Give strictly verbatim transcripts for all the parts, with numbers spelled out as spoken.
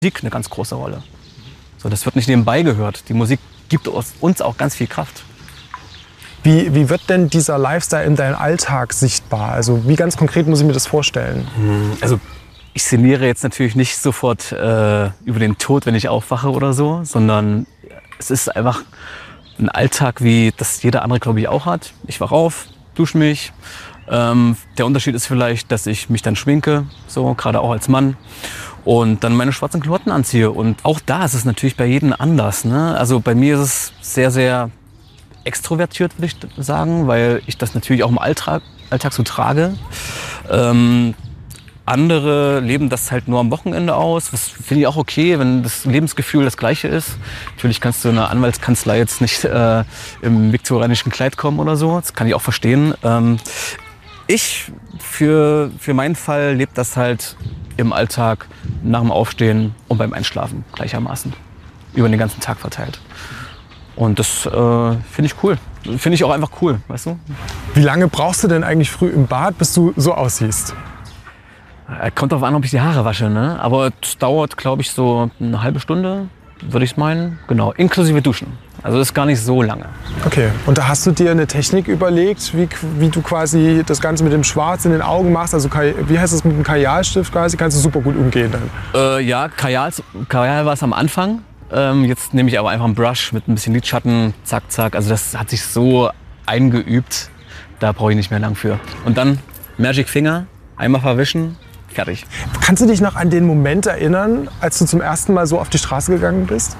Musik eine ganz große Rolle. So, das wird nicht nebenbei gehört. Die Musik gibt uns auch ganz viel Kraft. Wie, wie wird denn dieser Lifestyle in deinem Alltag sichtbar? Also wie ganz konkret muss ich mir das vorstellen? Also ich sinniere jetzt natürlich nicht sofort äh, über den Tod, wenn ich aufwache oder so, sondern es ist einfach ein Alltag, wie das jeder andere, glaube ich, auch hat. Ich wache auf, dusche mich. Ähm, der Unterschied ist vielleicht, dass ich mich dann schminke, so gerade auch als Mann. Und dann meine schwarzen Klamotten anziehe. Und auch da ist es natürlich bei jedem anders, ne? Also bei mir ist es sehr, sehr extrovertiert, würde ich sagen, weil ich das natürlich auch im Alltag, Alltag so trage. Ähm, andere leben das halt nur am Wochenende aus. Das finde ich auch okay, wenn das Lebensgefühl das gleiche ist. Natürlich kannst du in einer Anwaltskanzlei jetzt nicht äh, im viktorianischen Kleid kommen oder so. Das kann ich auch verstehen. Ähm, ich, für, für meinen Fall, lebe das halt im Alltag nach dem Aufstehen und beim Einschlafen gleichermaßen. Über den ganzen Tag verteilt. Und das äh, finde ich cool. Finde ich auch einfach cool, weißt du? Wie lange brauchst du denn eigentlich früh im Bad, bis du so aussiehst? Kommt darauf an, ob ich die Haare wasche, ne? Aber es dauert, glaube ich, so eine halbe Stunde, würde ich meinen. Genau, inklusive Duschen. Also das ist gar nicht so lange. Okay, und da hast du dir eine Technik überlegt, wie, wie du quasi das Ganze mit dem Schwarz in den Augen machst? Also wie heißt das mit dem Kajalstift quasi? Kannst du super gut umgehen dann? Äh, ja, Kajal, Kajal war es am Anfang. Ähm, jetzt nehme ich aber einfach einen Brush mit ein bisschen Lidschatten, zack, zack. Also das hat sich so eingeübt, da brauche ich nicht mehr lang für. Und dann Magic Finger, einmal verwischen, fertig. Kannst du dich noch an den Moment erinnern, als du zum ersten Mal so auf die Straße gegangen bist?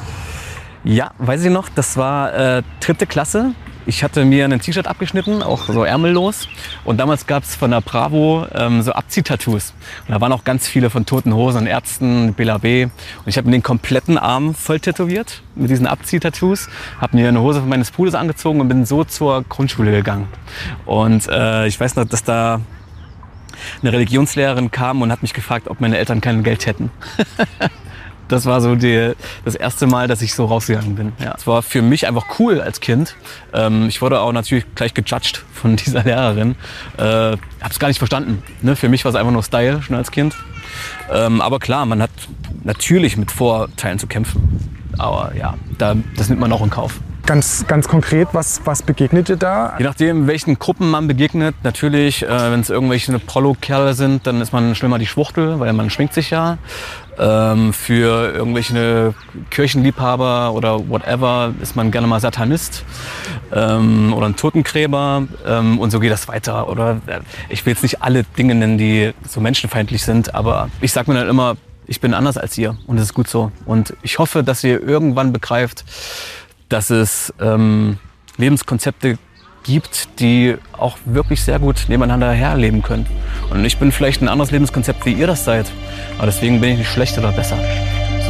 Ja, weiß ich noch, das war äh, dritte Klasse. Ich hatte mir ein T-Shirt abgeschnitten, auch so ärmellos. Und damals gab es von der Bravo ähm, so Abziehtattoos. Und da waren auch ganz viele von Toten Hosen und Ärzten, Bela B. Und ich habe mir den kompletten Arm voll tätowiert mit diesen Abziehtattoos. Habe mir eine Hose von meines Bruders angezogen und bin so zur Grundschule gegangen. Und äh, ich weiß noch, dass da eine Religionslehrerin kam und hat mich gefragt, ob meine Eltern kein Geld hätten. Das war so die, das erste Mal, dass ich so rausgegangen bin. Ja. Es war für mich einfach cool als Kind. Ähm, ich wurde auch natürlich gleich gejudged von dieser Lehrerin. Äh, hab's gar nicht verstanden. Ne? Für mich war es einfach nur Style, schon als Kind. Ähm, aber klar, man hat natürlich mit Vorteilen zu kämpfen. Aber ja, da, das nimmt man auch in Kauf. Ganz, ganz konkret, was, was begegnet dir da? Je nachdem, welchen Gruppen man begegnet. Natürlich, äh, wenn es irgendwelche Prollo-Kerle sind, dann ist man schnell mal die Schwuchtel, weil man schminkt sich ja. Ähm, für irgendwelche Kirchenliebhaber oder whatever ist man gerne mal Satanist ähm, oder ein Totengräber. Ähm, und so geht das weiter. Oder äh, ich will jetzt nicht alle Dinge nennen, die so menschenfeindlich sind, aber ich sag mir dann immer, ich bin anders als ihr und das ist gut so. Und ich hoffe, dass ihr irgendwann begreift, dass es ähm, Lebenskonzepte gibt, die auch wirklich sehr gut nebeneinander herleben können. Und ich bin vielleicht ein anderes Lebenskonzept, wie ihr das seid. Aber deswegen bin ich nicht schlechter oder besser.